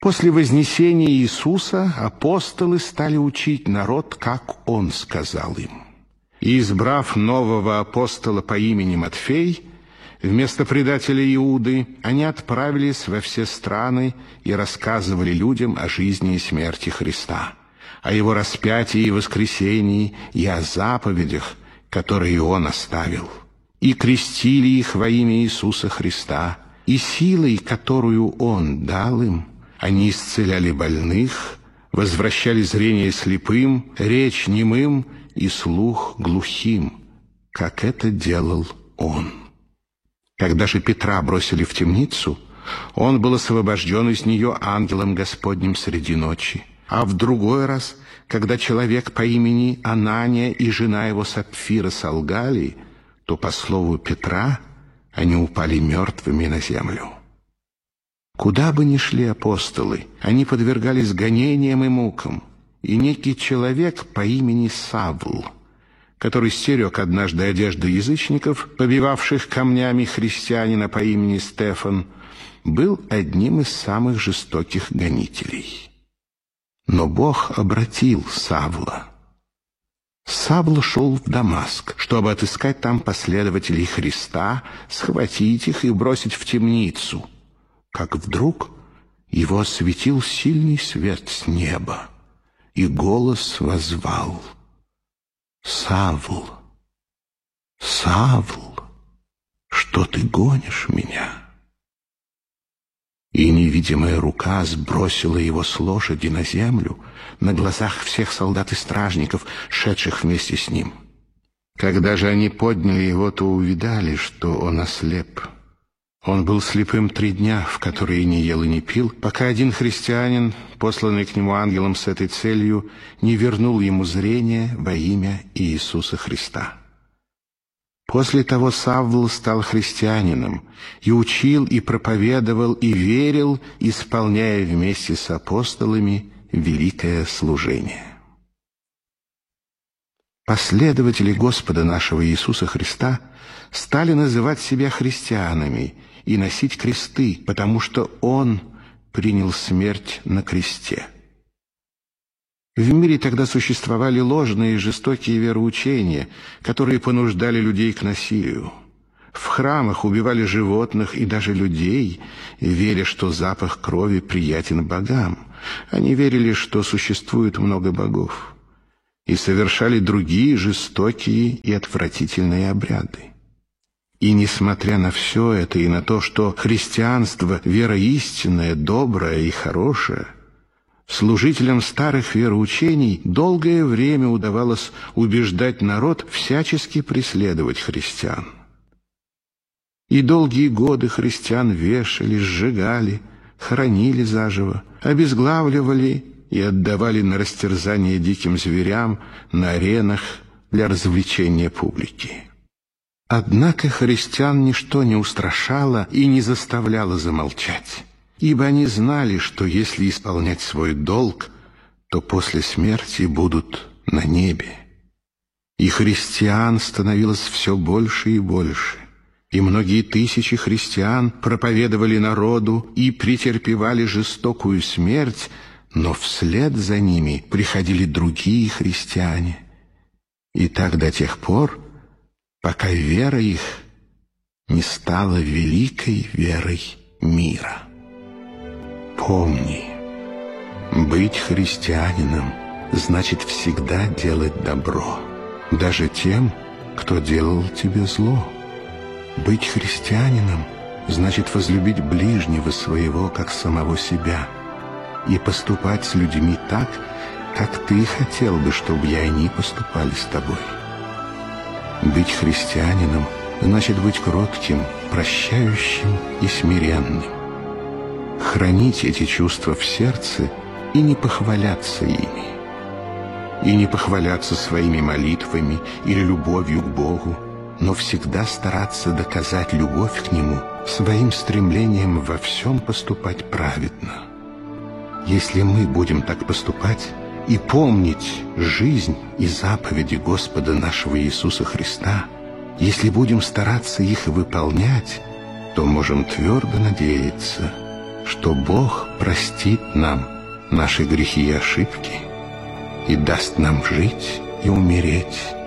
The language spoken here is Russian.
После вознесения Иисуса апостолы стали учить народ, как Он сказал им. И, избрав нового апостола по имени Матфей, вместо предателя Иуды, они отправились во все страны и рассказывали людям о жизни и смерти Христа, о Его распятии и воскресении и о заповедях, которые Он оставил. И крестили их во имя Иисуса Христа, и силой, которую Он дал им, они исцеляли больных, возвращали зрение слепым, речь немым и слух глухим, как это делал Он. Когда же Петра бросили в темницу, он был освобожден из нее ангелом Господним среди ночи. А в другой раз, когда человек по имени Анания и жена его Сапфира солгали, то, по слову Петра, они упали мертвыми на землю. Куда бы ни шли апостолы, они подвергались гонениям и мукам, и некий человек по имени Савл, который стерег однажды одежды язычников, побивавших камнями христианина по имени Стефан, был одним из самых жестоких гонителей. Но Бог обратил Савла. Савл шел в Дамаск, чтобы отыскать там последователей Христа, схватить их и бросить в темницу. Как вдруг его осветил сильный свет с неба, и голос воззвал: «Савл, Савл, что ты гонишь меня?» И невидимая рука сбросила его с лошади на землю на глазах всех солдат и стражников, шедших вместе с ним. Когда же они подняли его, то увидали, что он ослеп. Он был слепым 3 дня, в которые не ел и не пил, пока один христианин, посланный к нему ангелом с этой целью, не вернул ему зрение во имя Иисуса Христа. После того Савл стал христианином и учил, и проповедовал, и верил, исполняя вместе с апостолами великое служение. Последователи Господа нашего Иисуса Христа стали называть себя христианами и носить кресты, потому что Он принял смерть на кресте. В мире тогда существовали ложные и жестокие вероучения, которые понуждали людей к насилию. В храмах убивали животных и даже людей, веря, что запах крови приятен богам. Они верили, что существует много богов, и совершали другие жестокие и отвратительные обряды. И несмотря на все это и на то, что христианство – вера истинная, добрая и хорошая, служителям старых вероучений долгое время удавалось убеждать народ всячески преследовать христиан. И долгие годы христиан вешали, сжигали, хоронили заживо, обезглавливали и отдавали на растерзание диким зверям на аренах для развлечения публики. Однако христиан ничто не устрашало и не заставляло замолчать, ибо они знали, что если исполнять свой долг, то после смерти будут на небе. И христиан становилось все больше и больше, и многие тысячи христиан проповедовали народу и претерпевали жестокую смерть, но вслед за ними приходили другие христиане. И так до тех пор, пока вера их не стала великой верой мира. Помни, быть христианином значит всегда делать добро, даже тем, кто делал тебе зло. Быть христианином значит возлюбить ближнего своего, как самого себя, и поступать с людьми так, как ты хотел бы, чтобы и они поступали с тобой. Быть христианином значит быть кротким, прощающим и смиренным. Хранить эти чувства в сердце и не похваляться ими. И не похваляться своими молитвами или любовью к Богу, но всегда стараться доказать любовь к Нему своим стремлением во всем поступать праведно. Если мы будем так поступать и помнить жизнь и заповеди Господа нашего Иисуса Христа, если будем стараться их выполнять, то можем твердо надеяться, что что Бог простит нам наши грехи и ошибки и даст нам жить и умереть